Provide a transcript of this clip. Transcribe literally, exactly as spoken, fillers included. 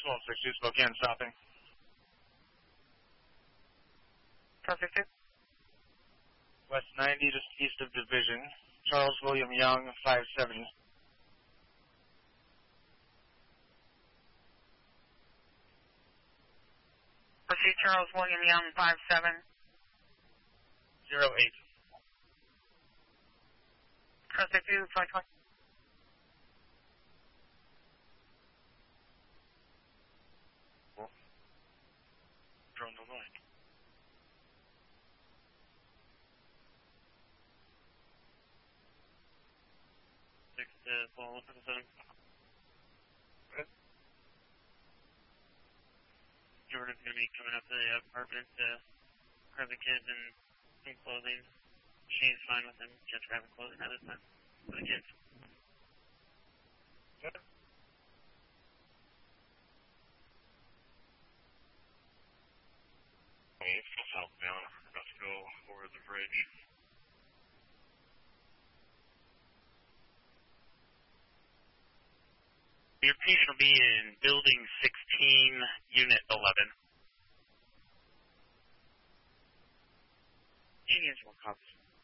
twelve sixty, Spokane stopping. twelve sixty. West ninety, just east of Division. Charles William Young, five seventy. Proceed Charles William Young, five seven. zero eight. twelve sixty, flight twenty. Drone no line. Six to fall for the seven. Okay. Jordan's going to be coming up to the apartment to grab the kids and some clothing. Shane's fine with him, just grabbing clothing at this time for the kids. Okay. Southbound, about to go over the bridge. Your patient will be in building sixteen, unit eleven. Unions will copy.